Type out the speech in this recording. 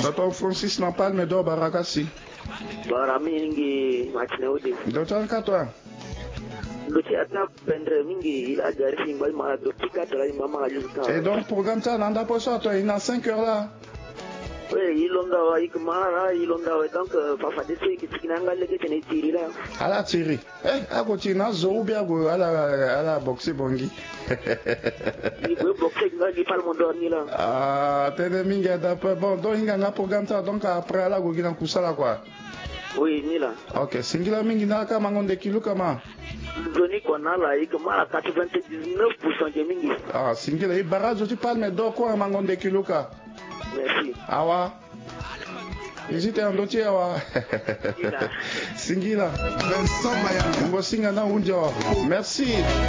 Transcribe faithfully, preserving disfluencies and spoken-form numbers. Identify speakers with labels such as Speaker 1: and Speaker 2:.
Speaker 1: Papa Francis n'a pas le médo barakasi.
Speaker 2: Baramingi machinaude.
Speaker 1: Docteur Katwa.
Speaker 2: Docteur Atna pendre mingi il a garé simbal ma docteur Katwa mama ajusta.
Speaker 1: Et donc programme ça n'anda pas ça toi il a cinq heures là.
Speaker 2: Oui, il onda wa ikmara il onda wa donc papa de ce qui kinanga le que tene tiri là.
Speaker 1: Ala tiri. Eh a côté na zo bien go ala ala boxer bongi.
Speaker 2: Il veut boxer ngi par mon dormi là.
Speaker 1: Ah, tene mingi da bon donc il a un programme ça donc après là go gina kusala quoi.
Speaker 2: Oui, ni là.
Speaker 1: OK, singila mingi na ka mangonde kilo kama.
Speaker 2: Doni konala ikmara quatre-vingt-dix-neuf pour cent de mingi.
Speaker 1: Ah, singila i barazo tu parles mais do quoi mangonde kilo ka.
Speaker 2: Merci.
Speaker 1: Awa. Visite un dossier awa. Singila. Vincent Mayanga. Ngo singa na unjo. Merci.